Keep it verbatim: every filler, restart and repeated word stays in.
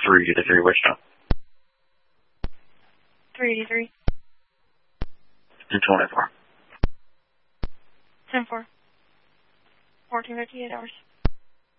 three eighty-three Wichita. three eighty-three. ten twenty-four. ten four. fourteen fifty-eight hours.